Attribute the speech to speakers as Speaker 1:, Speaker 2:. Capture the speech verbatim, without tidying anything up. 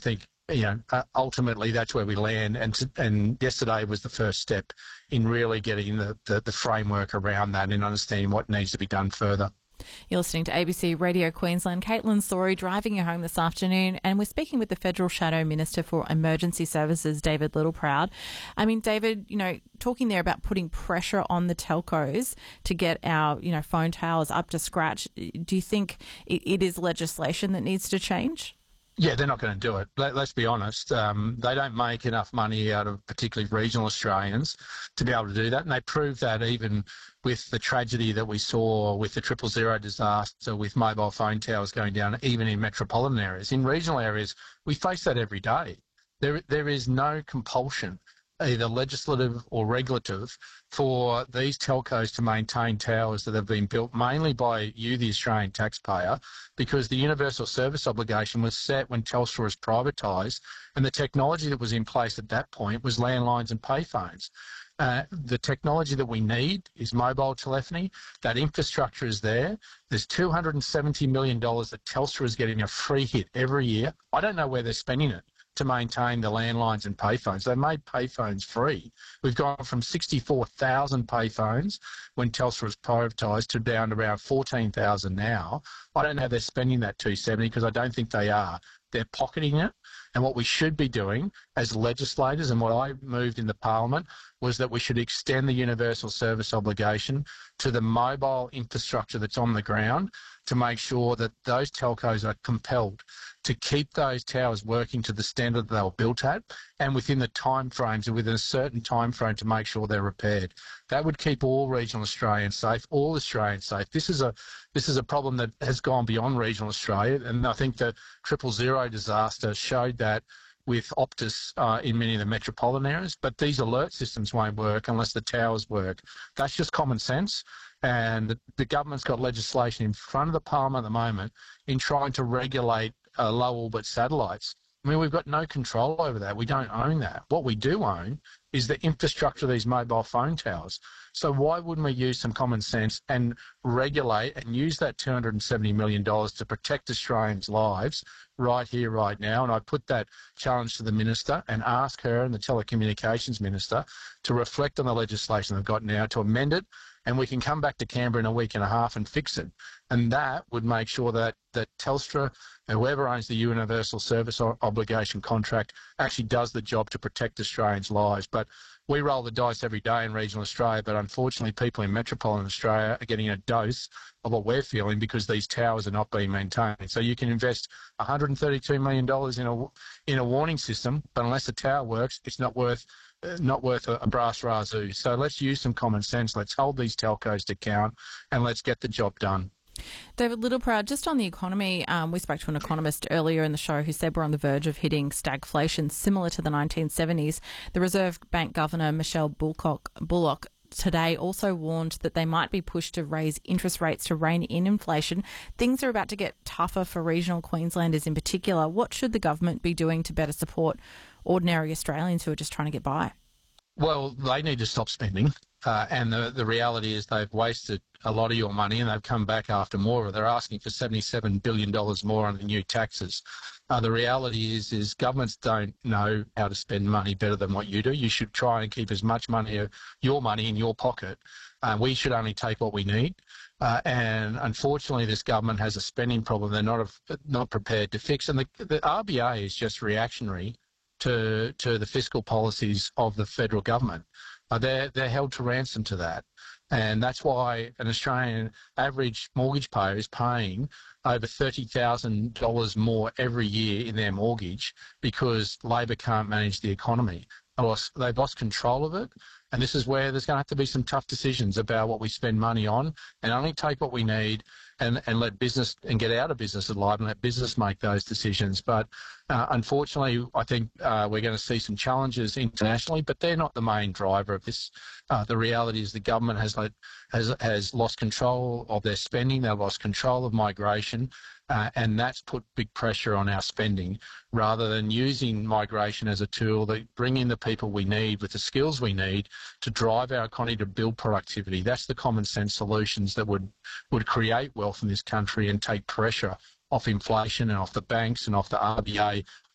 Speaker 1: think, you know, uh, ultimately that's where we land. And to, and yesterday was the first step in really getting the, the, the framework around that and understanding what needs to be done further.
Speaker 2: You're listening to A B C Radio Queensland. Caitlin Storey driving you home this afternoon, and we're speaking with the Federal Shadow Minister for Emergency Services, David Littleproud. I mean, David, you know, talking there about putting pressure on the telcos to get our, you know, phone towers up to scratch. Do you think it, it is legislation that needs to change?
Speaker 1: Yeah, they're not going to do it. Let, let's be honest. Um, they don't make enough money out of particularly regional Australians to be able to do that. And they proved that even with the tragedy that we saw with the triple zero disaster, with mobile phone towers going down, even in metropolitan areas. In regional areas, we face that every day. There, there is no compulsion, either legislative or regulative, for these telcos to maintain towers that have been built mainly by you, the Australian taxpayer, because the universal service obligation was set when Telstra was privatised, and the technology that was in place at that point was landlines and payphones. Uh, the technology that we need is mobile telephony. That infrastructure is there. There's two hundred seventy million dollars that Telstra is getting a free hit every year. I don't know where they're spending it to maintain the landlines and payphones. They made payphones free. We've gone from sixty-four thousand payphones when Telstra was privatised to down to around fourteen thousand now. I don't know how they're spending that two hundred seventy because I don't think they are. They're pocketing it. And what we should be doing as legislators, and what I moved in the Parliament, was that we should extend the universal service obligation to the mobile infrastructure that's on the ground to make sure that those telcos are compelled to keep those towers working to the standard that they were built at, and within the time frames and within a certain time frame to make sure they're repaired. That would keep all regional Australians safe, all Australians safe. This is a this is a problem that has gone beyond regional Australia, and I think the triple zero disaster showed that with Optus uh, in many of the metropolitan areas. But these alert systems won't work unless the towers work. That's just common sense. And the, the government's got legislation in front of the Parliament at the moment in trying to regulate uh, low orbit satellites. I mean, we've got no control over that. We don't own that. What we do own is the infrastructure of these mobile phone towers. So why wouldn't we use some common sense and regulate and use that two hundred seventy million dollars to protect Australians' lives right here, right now? And I put that challenge to the Minister and ask her and the Telecommunications Minister to reflect on the legislation they've got now, to amend it, and we can come back to Canberra in a week and a half and fix it. And that would make sure that, that Telstra, whoever owns the universal service obligation contract, actually does the job to protect Australians' lives. But we roll the dice every day in regional Australia, but unfortunately people in metropolitan Australia are getting a dose of what we're feeling because these towers are not being maintained. So you can invest one hundred thirty-two million dollars in a, in a warning system, but unless the tower works, it's not worth not worth a, a brass razoo. So let's use some common sense. Let's hold these telcos to account and let's get the job done.
Speaker 2: David Littleproud, just on the economy, um, we spoke to an economist earlier in the show who said we're on the verge of hitting stagflation similar to the nineteen seventies. The Reserve Bank Governor, Michelle Bullock, Bullock today also warned that they might be pushed to raise interest rates to rein in inflation. Things are about to get tougher for regional Queenslanders in particular. What should the government be doing to better support ordinary Australians who are just trying to get by?
Speaker 1: Well, they need to stop spending. Uh, and the, the reality is they've wasted a lot of your money and they've come back after more. They're asking for seventy-seven billion dollars more on the new taxes. Uh, the reality is is governments don't know how to spend money better than what you do. You should try and keep as much money, your money in your pocket. Uh, we should only take what we need. Uh, and unfortunately, this government has a spending problem they're not not prepared to fix. And the, the R B A is just reactionary to to the fiscal policies of the federal government. Uh, they're, they're held to ransom to that. And that's why an Australian average mortgage payer is paying over thirty thousand dollars more every year in their mortgage because Labor can't manage the economy. They've lost control of it. And this is where there's going to have to be some tough decisions about what we spend money on and only take what we need and, and let business and get out of business alive and let business make those decisions. But uh, unfortunately, I think uh, we're going to see some challenges internationally, but they're not the main driver of this. Uh, the reality is the government has, let, has, has lost control of their spending. They've lost control of migration. Uh, and that's put big pressure on our spending rather than using migration as a tool that bring in the people we need with the skills we need to drive our economy to build productivity. That's the common sense solutions that would, would create wealth in this country and take pressure off inflation and off the banks and off the R B A